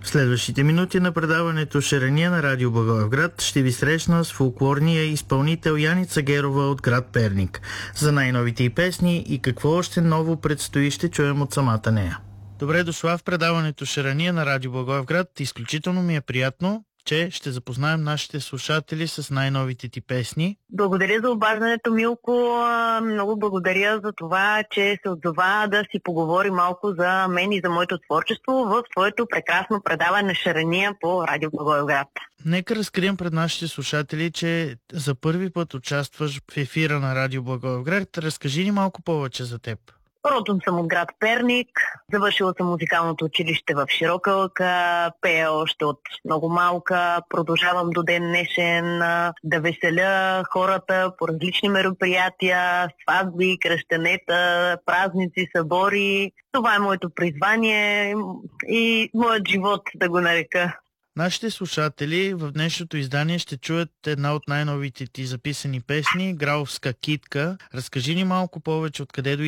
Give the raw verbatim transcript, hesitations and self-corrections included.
В следващите минути на предаването Шарения на радио Благоевград ще ви срещна с фолклорния изпълнител Яница Герова от град Перник. За най-новите й песни и какво още ново предстои ще чуем от самата нея. Добре дошла в предаването Шарения на радио Благоевград. Изключително ми е приятно, че ще запознаем нашите слушатели с най-новите ти песни. Благодаря за обаждането, Милко. Много благодаря за това, че се отзова да си поговори малко за мен и за моето творчество в твоето прекрасно предаване Шарения по радио Благоевград. Нека разкрием пред нашите слушатели, че за първи път участваш в ефира на радио Благоевград. Разкажи ни малко повече за теб. Родом съм от град Перник, завършила съм музикалното училище в Широка лъка, пея още от много малка, продължавам до ден днешен да веселя хората по различни мероприятия, сватби, кръщенета, празници, събори. Това е моето призвание и моят живот, да го нарека. Нашите слушатели в днешното издание ще чуят една от най-новите ти записани песни, Граловска китка. Разкажи ни малко повече откъде дойде